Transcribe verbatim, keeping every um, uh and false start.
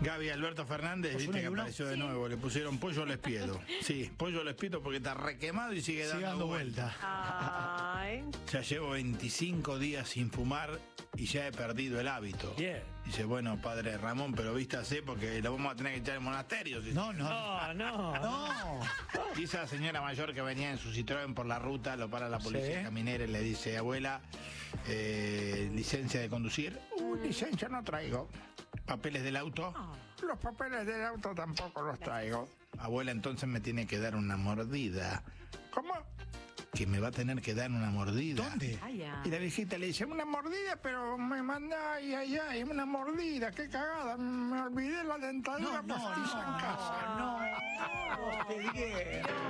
Gaby Alberto Fernández, viste que apareció de nuevo, le pusieron pollo Lespiedo. Sí, pollo Lespiedo porque está requemado y sigue dando, sigue dando vuelta. vuelta. Ay. Ya llevo veinticinco días sin fumar y ya he perdido el hábito. Bien. Dice, bueno, padre Ramón, pero vístase porque lo vamos a tener que echar en monasterio. Dice. No, no, no, no. Y esa señora mayor que venía en su Citroën por la ruta, lo para la policía Sí. caminera y le dice, abuela, eh, licencia de conducir. Uh, licencia no traigo. ¿Papeles del auto? Los papeles del auto tampoco los traigo. Abuela, entonces me tiene que dar una mordida. ¿Cómo? Que me va a tener que dar una mordida. ¿Dónde? Ay, ya. Y la viejita le dice, una mordida, pero me manda, ay, ay, ay, una mordida, qué cagada, me olvidé la dentadura No, no, postiza en casa. no, no, no, te dije.